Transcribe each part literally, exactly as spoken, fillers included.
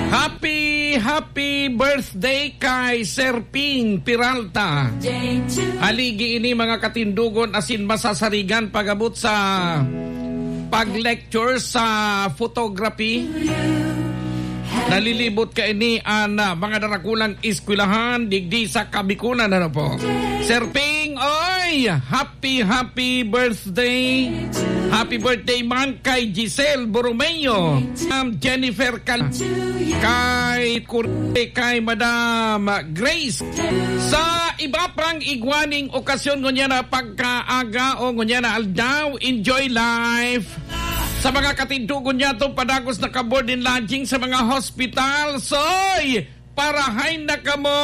Happy, happy birthday kay Sir Ping Peralta. Haligi ini mga katindugon asin masasarigan pagabot sa pag-lecture sa photography. Nalilibot ka ini ana mga darakulang eskwelahan digdi sa Kabikunan, ano po. Sir Ping, oy, happy happy birthday. Happy birthday man kay Giselle Borromeo, um, Jennifer Cal, kay Kurte, kay Madam Grace. Sa iba pang igwaning okasyon ngunya na pagkaaga o ngunya na aldaw, enjoy life. Sa mga katindugon niya itong padagos na ka-board and lodging sa mga hospital. Soy, parahay na ka mo.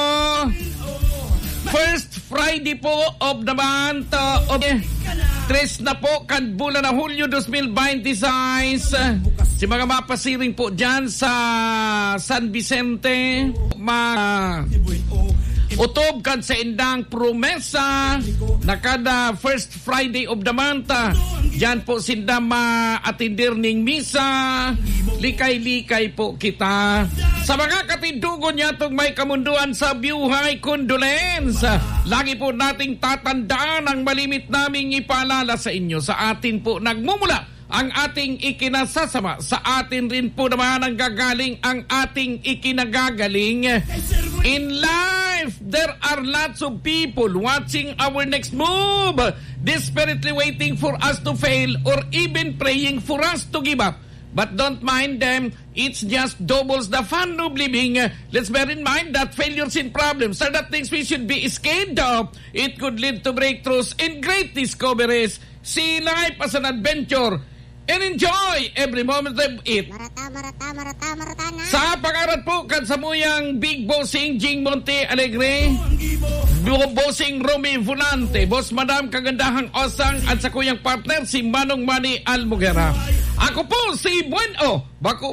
First Friday po of the month of tres na po kan bulan na Hulyo twenty twenty-six. Si mga mapasiring po dyan sa San Vicente, ma utob kan sa indang promesa na kada first Friday of the month dyan po sinda ma-atindir ning misa. Likay-likay po kita. Sa mga katindugon niya itong may kamunduan sa buhay, condolence. Lagi po nating tatandaan ang malimit naming ipaalala sa inyo. Sa atin po nagmumula ang ating ikinasasama. Sa atin rin po naman ang gagaling ang ating ikinagagaling. In life, there are lots of people watching our next move, desperately waiting for us to fail or even praying for us to give up. But don't mind them. It's just doubles the fun of living. Let's bear in mind that failures and problems are not things we should be scared of. It could lead to breakthroughs and great discoveries. See life as an adventure and enjoy every moment of it. Marata, marata, marata, marata na. Sa pag-arat po, kansamuyang Big Bossing Jing Monte Alegre, Bossing Romy Volante, Boss Madam Kagandahang Osang at sa kuyang partner si Manong Manny Almugera. Ako po si Bueno Bako